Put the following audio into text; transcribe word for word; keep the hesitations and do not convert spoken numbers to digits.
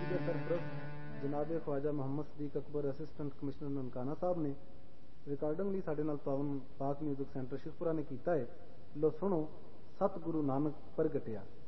के सरप्रस्त जनाब Khwaja Mohammad Sadiq Akbar assistant commissioner Nankana साहब ने रिकॉर्डिंग ਲਈ ਸਾਡੇ ਨਾਲ ਪਾਵਨ ਪਾਕ ਮਿਊਜ਼ਿਕ ਸੈਂਟਰ ਸ਼ਿਖਪੁਰਾ ਨੇ ਕੀਤਾ ਹੈ। ਲੋ ਸੁਣੋ, ਸਤਿਗੁਰੂ ਨਾਨਕ ਪ੍ਰਗਟਿਆ।